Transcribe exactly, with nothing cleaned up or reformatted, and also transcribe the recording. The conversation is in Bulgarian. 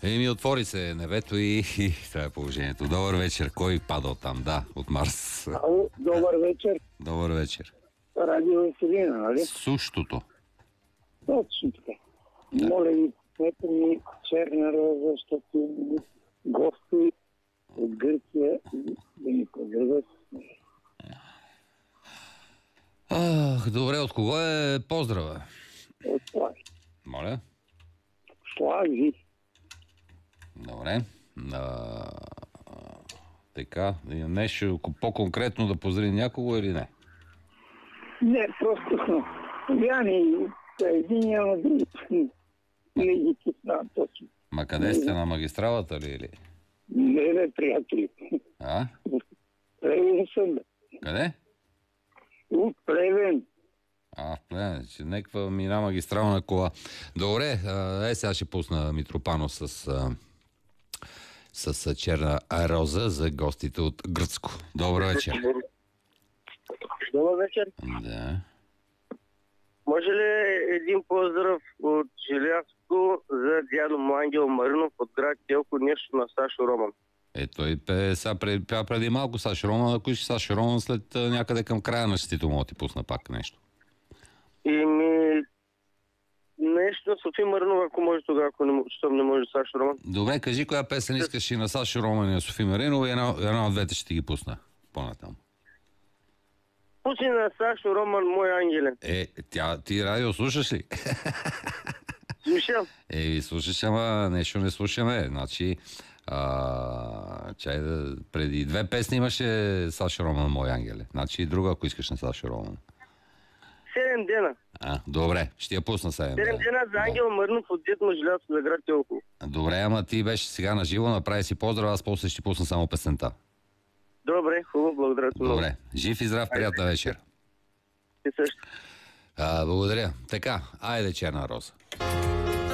Еми, отвори се небето и, и това е положението. Добър вечер. Кой пада от там? Да, от Марс. Ало, добър вечер. Добър вечер. Радио Веселина, нали? Сущото. Точно така. Да. Моля ви, ето ми черна роза, защото имаме гости от Гърция и да ни поздравят. Ах, добре, от кого е поздрава? От Слави. Моля? Слави. Добре. А, така, нещо по-конкретно да поздрави някого или не? Не, просто Яни, един на други. Легите знам точно. Ма къде сте, на магистралата ли или? Не, не, приятели. А? Плевен съм, бе. Къде? От Плевен. А, в Плевен, че някаква мина магистрална кола. Добре, е, сега ще пусна Митропано с, а, с черна роза за гостите от Гръцко. Добър вечер. Добър вечер. Да. Може ли един поздрав от Желязко за дядо му Ангел Маринов от град Телко, нещо на Сашо Роман? Е, той пе, сега преди, преди малко Сашо Роман, ако ще Сашо Роман след а, някъде към края на щитито му ти пусна пак нещо. И ми... Нещо на Софи Маринова, ако може тогава, ако не, щом не може Сашо Роман. Добре, кажи коя песен искаш и на Сашо Роман и на Софи Маринова и една, една от двете ще ти ги пусна по-натам. Пусни на Сашо Роман, мой ангелен. Е, тя, ти радио слушаш ли? Слушам. Е, слушаш, ама нещо не слушаме. Значи, а, чай да, преди две песни имаше Сашо Роман, мой ангеле. Значи друга, ако искаш на Сашо Роман. Седем дена. А, добре, ще я пусна седем дена. Седем дена за Ангел Маринов от дед му Желязко за град Телко. Добре, ама ти беше сега на живо, направи си поздрав, аз после ще пусна само песента. Добре, хубаво, благодаря ти много. Добре, жив и здрав, приятна вечер. Ти също. А, благодаря. Така, айде черна роза.